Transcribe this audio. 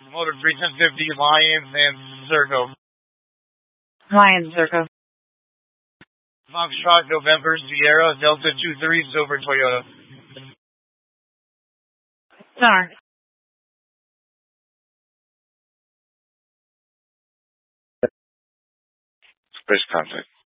Motor 350 Lions and Zergo. Lions, Zergo. Foxtrot November Sierra Delta 23 Silver Toyota. Star. Space contact.